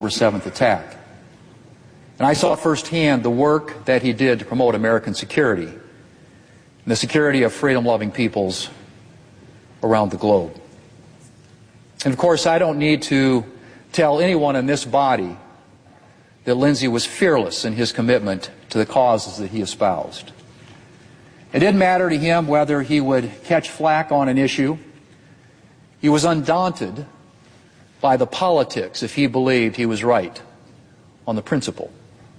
7th attack. And I saw firsthand the work that he did to promote American security and the security of freedom-loving peoples around the globe. And of course, I don't need to tell anyone in this body that Lindsey was fearless in his commitment to the causes that he espoused. It didn't matter to him whether he would catch flack on an issue. He was undaunted by the politics if he believed he was right on the principle.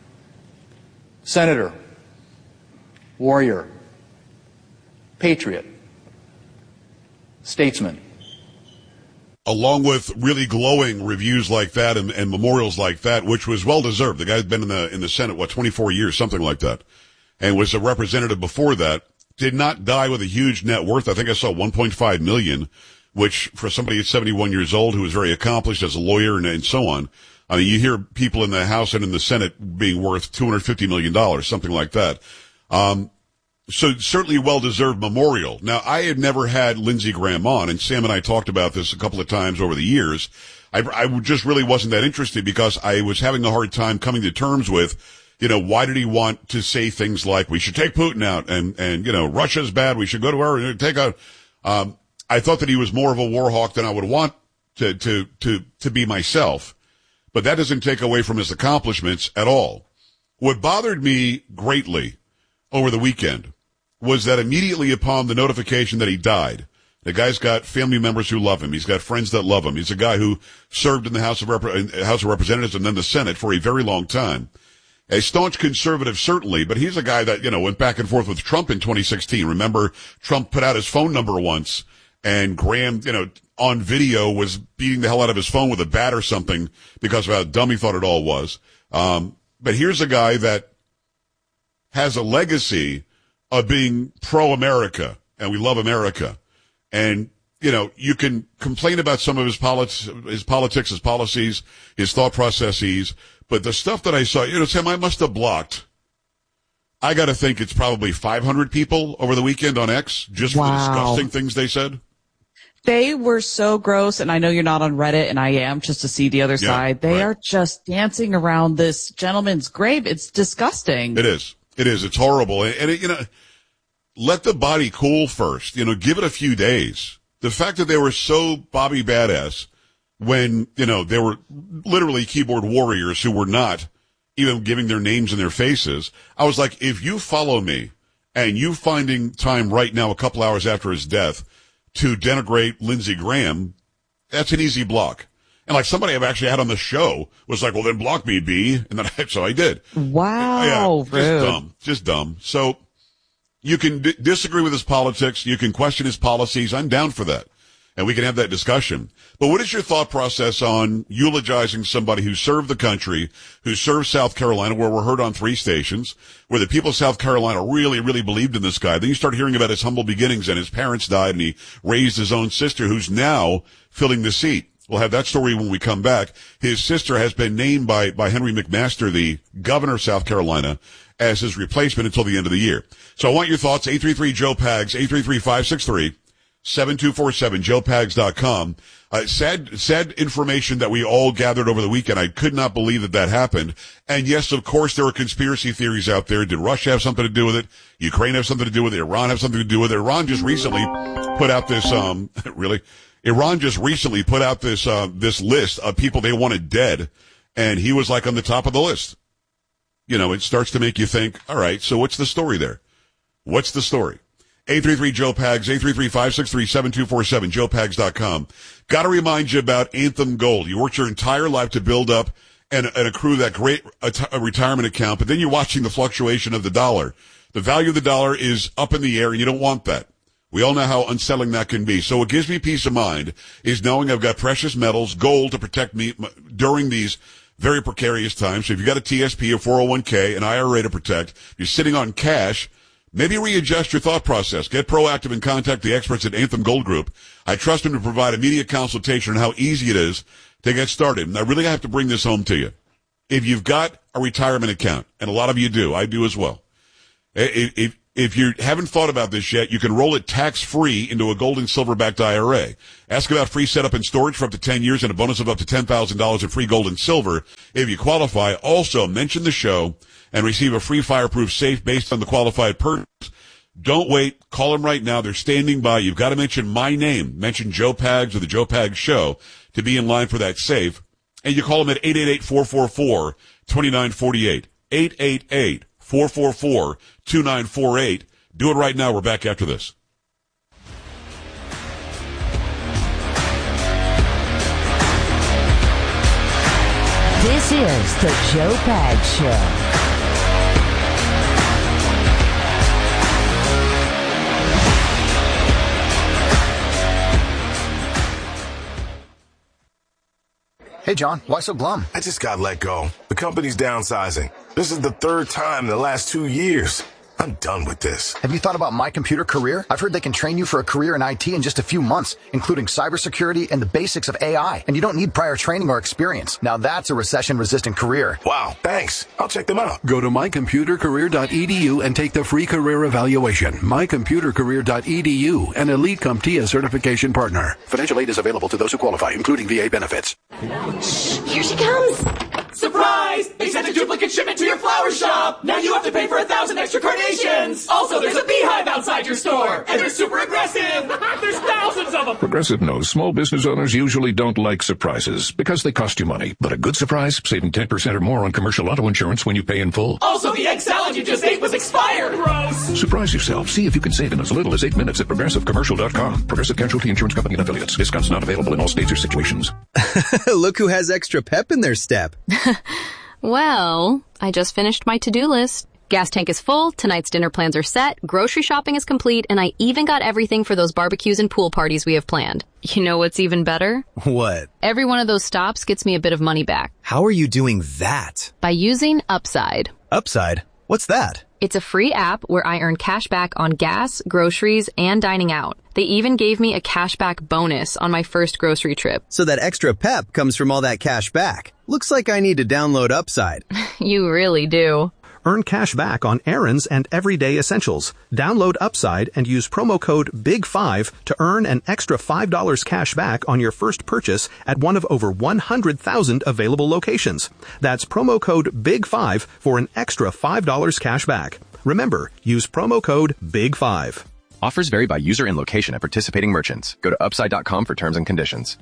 Senator, warrior, patriot, statesman. Along with really glowing reviews like that and memorials like that, which was well deserved. The guy's been in the Senate, 24 years, something like that, and was a representative before that. Did not die with a huge net worth. I think I saw 1.5 million, which for somebody at 71 years old who was very accomplished as a lawyer and so on. I mean, you hear people in the House and in the Senate being worth $250 million, something like that. So certainly well-deserved memorial. Now, I had never had Lindsey Graham on, and Sam and I talked about this a couple of times over the years. I just really wasn't that interested because I was having a hard time coming to terms with, why did he want to say things like, we should take Putin out, and Russia's bad, we should go to her and take out. I thought that he was more of a war hawk than I would want to be myself, but that doesn't take away from his accomplishments at all. What bothered me greatly over the weekend was that immediately upon the notification that he died, the guy's got family members who love him. He's got friends that love him. He's a guy who served in the House of Representatives and then the Senate for a very long time. A staunch conservative, certainly, but he's a guy that, went back and forth with Trump in 2016. Remember, Trump put out his phone number once, and Graham, on video was beating the hell out of his phone with a bat or something because of how dumb he thought it all was. But here's a guy that has a legacy of being pro-America, and we love America. And, you can complain about some of his politics, his policies, his thought processes, but the stuff that I saw, Sam, I must have blocked, I gotta think it's probably 500 people over the weekend on X, just for the disgusting things they said. They were so gross, and I know you're not on Reddit, and I am, just to see the other side. They are just dancing around this gentleman's grave. It's disgusting. It is. It's horrible. And let the body cool first. Give it a few days. The fact that they were so Bobby Badass when, they were literally keyboard warriors who were not even giving their names and their faces. I was like, if you follow me and you finding time right now, a couple hours after his death, to denigrate Lindsey Graham, that's an easy block. And like somebody I've actually had on the show was like, well, then block me, B. And then so I did. Wow. Just dumb. So you can disagree with his politics. You can question his policies. I'm down for that. And we can have that discussion. But what is your thought process on eulogizing somebody who served the country, who served South Carolina, where we're heard on 3 stations, where the people of South Carolina really, really believed in this guy? Then you start hearing about his humble beginnings, and his parents died, and he raised his own sister, who's now filling the seat. We'll have that story when we come back. His sister has been named by Henry McMaster, the governor of South Carolina, as his replacement until the end of the year. So I want your thoughts. 833-JOE-PAGS, 833-563-7247, joepags.com. Sad information that we all gathered over the weekend. I could not believe that happened. And yes, of course, there are conspiracy theories out there. Did Russia have something to do with it? Ukraine have something to do with it? Iran have something to do with it? Iran just recently put out this, Iran just recently put out this list of people they wanted dead, and he was like on the top of the list. It starts to make you think, all right, so what's the story there? What's the story? 833-JOE-PAGS, 833-563-7247, joepags.com. Got to remind you about Anthem Gold. You worked your entire life to build up and accrue that great retirement account, but then you're watching the fluctuation of the dollar. The value of the dollar is up in the air, and you don't want that. We all know how unsettling that can be. So what gives me peace of mind is knowing I've got precious metals, gold, to protect me during these very precarious times. So if you've got a TSP, a 401k, an IRA to protect, you're sitting on cash, maybe readjust your thought process. Get proactive and contact the experts at Anthem Gold Group. I trust them to provide immediate consultation on how easy it is to get started. And I really have to bring this home to you. If you've got a retirement account, and a lot of you do, I do as well. If If you haven't thought about this yet, you can roll it tax-free into a gold and silver-backed IRA. Ask about free setup and storage for up to 10 years and a bonus of up to $10,000 in free gold and silver if you qualify. Also, mention the show and receive a free fireproof safe based on the qualified purchase. Don't wait. Call them right now. They're standing by. You've got to mention my name. Mention Joe Pags or the Joe Pags Show to be in line for that safe. And you call them at 888-444-2948. 888-444-2948. Do it right now. We're back after this. This is the Joe Pags Show. Hey, John, why so glum? I just got let go. The company's downsizing. This is the third time in the last 2 years. I'm done with this. Have you thought about My Computer Career? I've heard they can train you for a career in IT in just a few months, including cybersecurity and the basics of AI. And you don't need prior training or experience. Now that's a recession-resistant career. Wow, thanks. I'll check them out. Go to mycomputercareer.edu and take the free career evaluation. Mycomputercareer.edu, an Elite CompTIA certification partner. Financial aid is available to those who qualify, including VA benefits. Here she comes. Surprise! They sent a duplicate shipment to your flower shop. Now you have to pay for 1,000 extra carnations. Also, there's a beehive outside your store. And they're super aggressive. There's thousands of them. Progressive knows small business owners usually don't like surprises because they cost you money. But a good surprise, saving 10% or more on commercial auto insurance when you pay in full. Also, the egg salad you just ate was expired. Gross. Surprise yourself. See if you can save in as little as 8 minutes at ProgressiveCommercial.com. Progressive Casualty Insurance Company and Affiliates. Discounts not available in all states or situations. Look who has extra pep in their step. Well, I just finished my to-do list. Gas tank is full, tonight's dinner plans are set, grocery shopping is complete, and I even got everything for those barbecues and pool parties we have planned. You know what's even better? What? Every one of those stops gets me a bit of money back. How are you doing that? By using Upside. Upside? What's that? It's a free app where I earn cash back on gas, groceries, and dining out. They even gave me a cashback bonus on my first grocery trip. So that extra pep comes from all that cash back. Looks like I need to download Upside. You really do. Earn cash back on errands and everyday essentials. Download Upside and use promo code BIG5 to earn an extra $5 cash back on your first purchase at one of over 100,000 available locations. That's promo code BIG5 for an extra $5 cash back. Remember, use promo code BIG5. Offers vary by user and location at participating merchants. Go to upside.com for terms and conditions.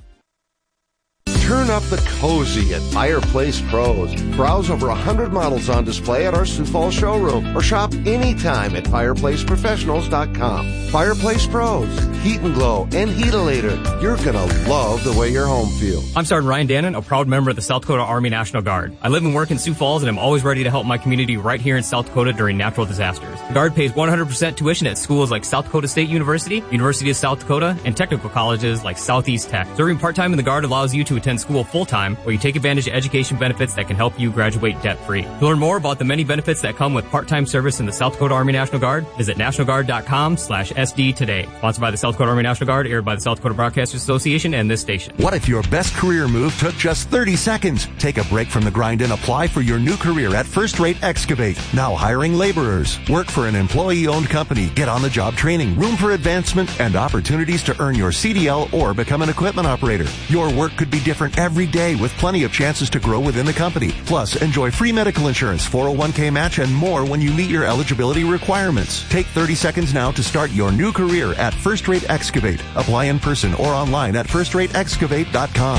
Turn up the cozy at Fireplace Pros. Browse over 100 models on display at our Sioux Falls showroom or shop anytime at fireplaceprofessionals.com. Fireplace Pros, heat and glow and heatalator. You're gonna love the way your home feels. I'm Sergeant Ryan Dannon, a proud member of the South Dakota Army National Guard. I live and work in Sioux Falls and I'm always ready to help my community right here in South Dakota during natural disasters. The Guard pays 100% tuition at schools like South Dakota State University, University of South Dakota, and technical colleges like Southeast Tech. Serving part-time in the Guard allows you to attend school full-time, or you take advantage of education benefits that can help you graduate debt-free. To learn more about the many benefits that come with part-time service in the South Dakota Army National Guard, visit nationalguard.com/SD today. Sponsored by the South Dakota Army National Guard, aired by the South Dakota Broadcasters Association and this station. What if your best career move took just 30 seconds? Take a break from the grind and apply for your new career at First Rate Excavate. Now hiring laborers. Work for an employee-owned company. Get on-the-job training, room for advancement, and opportunities to earn your CDL or become an equipment operator. Your work could be different every day with plenty of chances to grow within the company. Plus, enjoy free medical insurance, 401k match, and more when you meet your eligibility requirements. Take 30 seconds now to start your new career at First Rate Excavate. Apply in person or online at firstrateexcavate.com.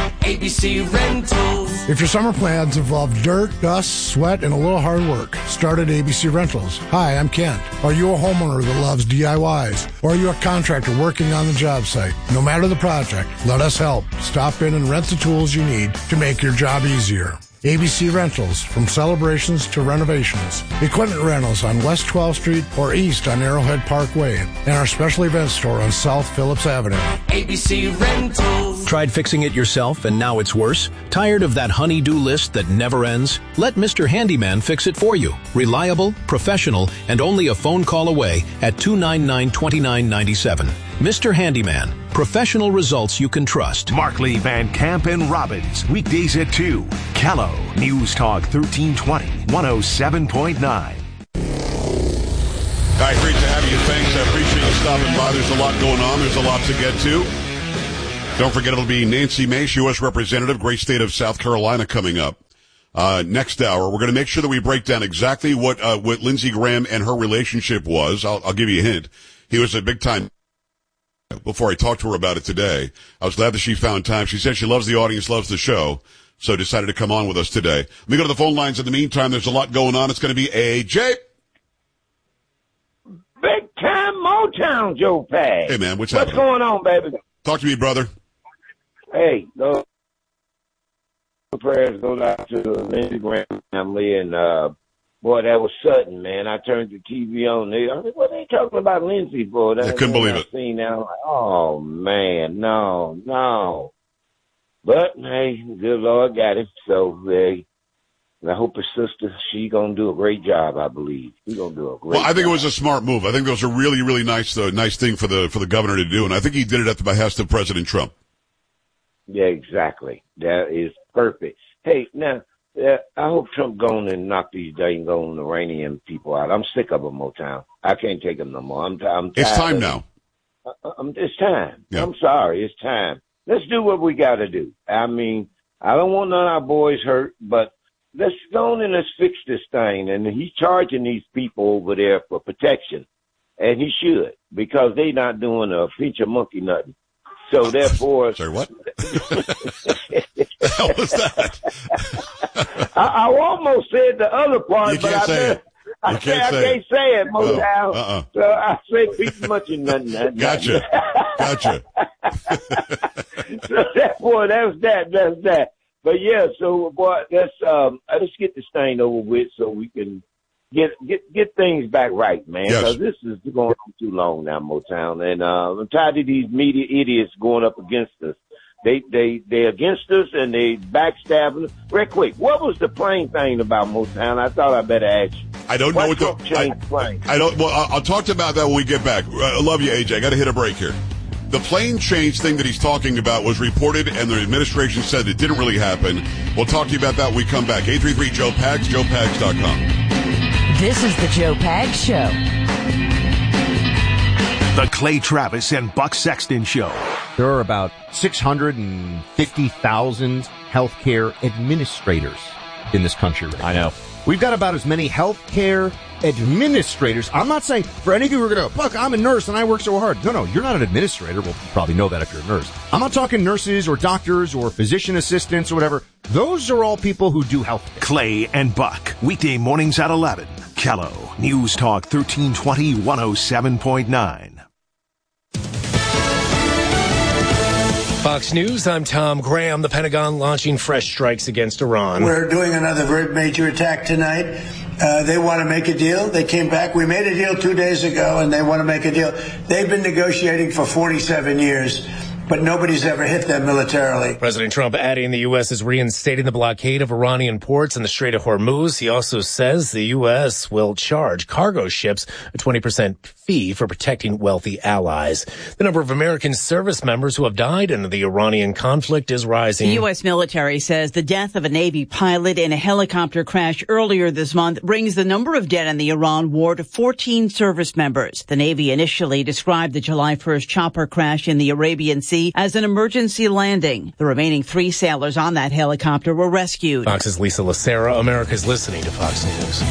ABC Rentals. If your summer plans involve dirt, dust, sweat, and a little hard work, start at ABC Rentals. Hi, I'm Kent. Are you a homeowner that loves DIYs? Or are you a contractor working on the job site? No matter the project, let us help. Stop in and rent the tools you need to make your job easier. ABC Rentals, from celebrations to renovations. Equipment rentals on West 12th Street or east on Arrowhead Parkway. And our special event store on South Phillips Avenue. ABC Rentals. Tried fixing it yourself and now it's worse? Tired of that honey-do list that never ends? Let Mr. Handyman fix it for you. Reliable, professional, and only a phone call away at 299-2997. Mr. Handyman. Professional results you can trust. Markley, Van Camp, and Robbins. Weekdays at 2. Callow. News Talk 1320. 107.9. All you thanks. I appreciate you stopping by. There's a lot going on. There's a lot to get to. Don't forget, it'll be Nancy Mace, U.S. Representative, great state of South Carolina, coming up. Next hour, we're going to make sure that we break down exactly what Lindsey Graham and her relationship was. I'll give you a hint. He was a big time. Before I talked to her about it today, I was glad that she found time. She said she loves the audience, loves the show, so decided to come on with us today. Let me go to the phone lines in the meantime. There's a lot going on. It's going to be AJ. Big time Motown, Joe Pag. Hey, man, what's happening? What's going on, baby? Talk to me, brother. Hey, those prayers go out to the Lindsey Graham family, and boy, that was sudden, man. I turned the TV on. I said, what are they talking about Lindsey for? I couldn't believe it. Seen that, I'm like, oh, man, no. But, hey, good Lord got him. So, I hope his sister, she going to do a great job, I believe. She's going to do a great job. Well, I think it was a smart move. I think it was a really, really nice thing for the governor to do, and I think he did it at the behest of President Trump. Yeah, exactly. That is perfect. Hey, now, I hope Trump going and knock these dang Iranian people out. I'm sick of them, Motown. I can't take them no more. I'm tired. It's time now. It's time. Yeah. I'm sorry. It's time. Let's do what we got to do. I mean, I don't want none of our boys hurt, but let's go on and let's fix this thing. And he's charging these people over there for protection. And he should, because they not doing a feature monkey nothing. So therefore, sorry, what? The hell was that? I almost said the other part, you can't say it. I can't say it, Motown. So I say feature monkey nothing. Gotcha. So therefore, that's that. But yeah, so boy, let's get this thing over with so we can get things back right, man. Because this is going on too long now, Motown, and I'm tired of these media idiots going up against us. They against us and they backstabbing us. Real quick, what was the plane thing about, Motown? I thought I better ask you. I don't know what I don't. Well, I'll talk about that when we get back. I love you, AJ. I got to hit a break here. The plane change thing that he's talking about was reported, and the administration said it didn't really happen. We'll talk to you about that when we come back. 833-JOE-PAGS, JoePags.com. This is the Joe Pags Show. The Clay Travis and Buck Sexton Show. There are about 650,000 healthcare administrators in this country right now. I know. We've got about as many healthcare administrators. I'm not saying for any of you who are going to, Buck, I'm a nurse and I work so hard. No, you're not an administrator. Well, you probably know that if you're a nurse. I'm not talking nurses or doctors or physician assistants or whatever. Those are all people who do health. Clay and Buck, weekday mornings at 11. Kello, News Talk 1320 107.9. Fox News, I'm Tom Graham. The Pentagon launching fresh strikes against Iran. We're doing another very major attack tonight. They want to make a deal. They came back. We made a deal 2 days ago, and they want to make a deal. They've been negotiating for 47 years, but nobody's ever hit them militarily. President Trump adding the U.S. is reinstating the blockade of Iranian ports in the Strait of Hormuz. He also says the U.S. will charge cargo ships a 20% fee for protecting wealthy allies. The number of American service members who have died in the Iranian conflict is rising. The U.S. military says the death of a Navy pilot in a helicopter crash earlier this month brings the number of dead in the Iran war to 14 service members. The Navy initially described the July 1st chopper crash in the Arabian Sea as an emergency landing. The remaining 3 sailors on that helicopter were rescued. Fox's Lisa Lacera. America's listening to Fox News.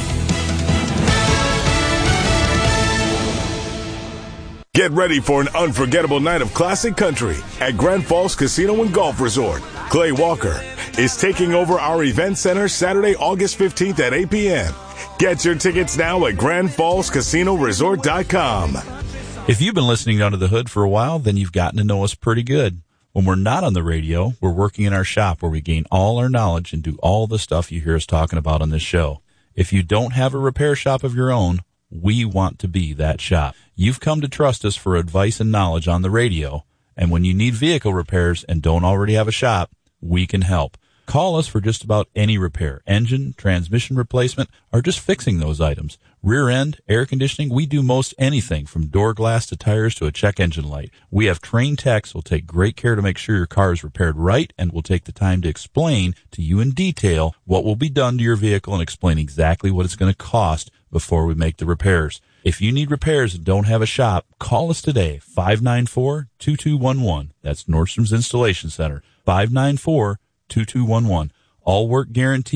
Get ready for an unforgettable night of classic country at Grand Falls Casino and Golf Resort. Clay Walker is taking over our event center Saturday, August 15th at 8 p.m. Get your tickets now at GrandFallsCasinoResort.com. If you've been listening to Under the Hood for a while, then you've gotten to know us pretty good. When we're not on the radio, we're working in our shop where we gain all our knowledge and do all the stuff you hear us talking about on this show. If you don't have a repair shop of your own, we want to be that shop. You've come to trust us for advice and knowledge on the radio, and when you need vehicle repairs and don't already have a shop, we can help. Call us for just about any repair, engine, transmission replacement, or just fixing those items. Rear end, air conditioning, we do most anything from door glass to tires to a check engine light. We have trained techs who will take great care to make sure your car is repaired right and will take the time to explain to you in detail what will be done to your vehicle and explain exactly what it's going to cost before we make the repairs. If you need repairs and don't have a shop, call us today, 594-2211. That's Nordstrom's Installation Center, 594-2211. All work guaranteed.